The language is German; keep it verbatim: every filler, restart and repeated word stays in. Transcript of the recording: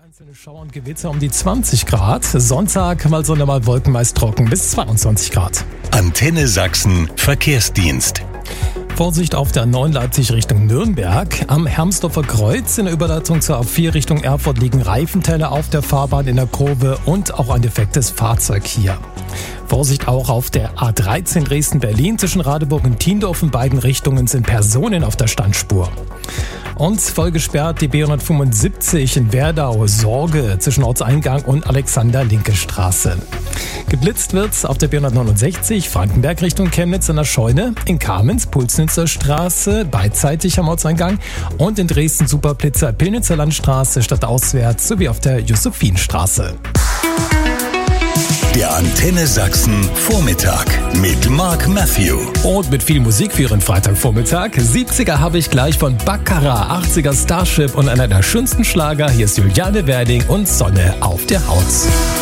Einzelne Schauer und Gewitter um die zwanzig Grad. Sonntag mal Sonne, mal Wolken, meist trocken bis zweiundzwanzig Grad. Antenne Sachsen Verkehrsdienst. Vorsicht auf der neun Leipzig Richtung Nürnberg. Am Hermsdorfer Kreuz in der Überleitung zur A vier Richtung Erfurt liegen Reifenteile auf der Fahrbahn in der Kurve und auch ein defektes Fahrzeug hier. Vorsicht auch auf der A dreizehn Dresden-Berlin. Zwischen Radeburg und Tiendorf in beiden Richtungen sind Personen auf der Standspur. Und voll gesperrt die B hundertfünfundsiebzig in Werdau, Sorge zwischen Ortseingang und Alexander-Linke-Straße. Geblitzt wird's auf der B hundertneunundsechzig Frankenberg Richtung Chemnitz in der Scheune, in Kamenz Pulsnitzer Straße, beidseitig am Ortseingang und in Dresden Superblitzer Pillnitzer Landstraße stadtauswärts sowie auf der Josephinstraße. Der Antenne Sachsen Vormittag mit Mark Matthew. Und mit viel Musik für Ihren Freitagvormittag. siebziger habe ich gleich von Baccarat, achtziger Starship und einer der schönsten Schlager. Hier ist Juliane Werding und Sonne auf der Haut.